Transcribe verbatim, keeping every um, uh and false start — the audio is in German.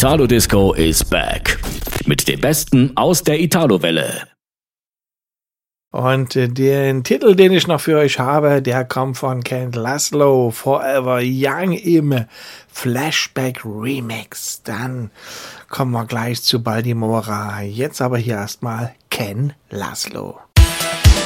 Italo Disco is back. Mit dem Besten aus der Italo-Welle. Und den Titel, den ich noch für euch habe, der kommt von Ken Laszlo, Forever Young im Flashback Remix. Dann kommen wir gleich zu Baltimora. Jetzt aber hier erstmal Ken Laszlo.